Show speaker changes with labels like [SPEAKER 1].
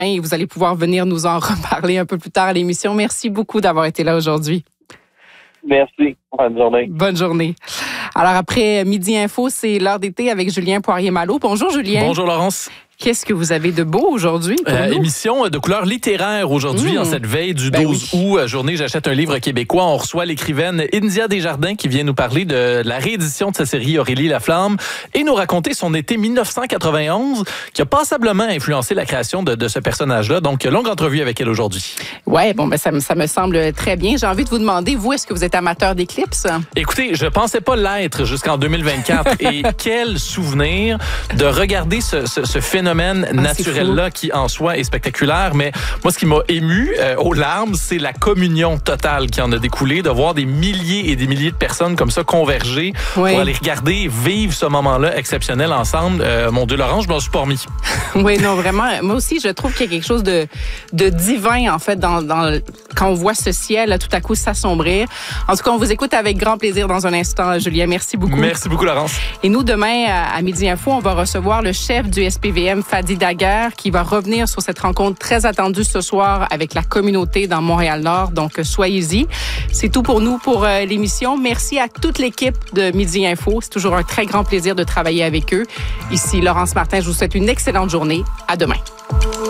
[SPEAKER 1] et vous allez pouvoir venir nous en reparler un peu plus tard à l'émission. Merci beaucoup d'avoir été là aujourd'hui.
[SPEAKER 2] Merci. Bonne journée.
[SPEAKER 1] Bonne journée. Alors, après Midi Info, c'est l'heure d'été avec Julien Poirier-Malo. Bonjour, Julien.
[SPEAKER 3] Bonjour, Laurence.
[SPEAKER 1] Qu'est-ce que vous avez de beau aujourd'hui pour nous?
[SPEAKER 3] Émission de couleur littéraire aujourd'hui, en cette veille du 12 août, journée J'achète un livre québécois. On reçoit l'écrivaine India Desjardins qui vient nous parler de la réédition de sa série Aurélie Laflamme et nous raconter son été 1991 qui a passablement influencé la création de ce personnage-là. Donc, longue entrevue avec elle aujourd'hui.
[SPEAKER 1] Ouais, bon, ben ça me semble très bien. J'ai envie de vous demander, vous, est-ce que vous êtes amateur d'éclipses?
[SPEAKER 3] Écoutez, je pensais pas l'être jusqu'en 2024 et quel souvenir de regarder ce phénomène naturel-là qui, en soi, est spectaculaire. Mais moi, ce qui m'a ému aux larmes, c'est la communion totale qui en a découlé, de voir des milliers et des milliers de personnes comme ça converger pour aller regarder, vivre ce moment-là exceptionnel ensemble. Mon Dieu, Laurent, je m'en suis pas remis.
[SPEAKER 1] Oui, non, vraiment. Moi aussi, je trouve qu'il y a quelque chose de divin, en fait, quand on voit ce ciel, là, tout à coup, s'assombrir. En tout cas, on vous écoute avec grand plaisir dans un instant, Julien. Merci beaucoup.
[SPEAKER 3] Merci beaucoup, Laurence.
[SPEAKER 1] Et nous, demain, à Midi Info, on va recevoir le chef du SPVM, Fadi Daguerre, qui va revenir sur cette rencontre très attendue ce soir avec la communauté dans Montréal-Nord. Donc, soyez-y. C'est tout pour nous pour l'émission. Merci à toute l'équipe de Midi Info. C'est toujours un très grand plaisir de travailler avec eux. Ici, Laurence Martin, je vous souhaite une excellente journée. À demain.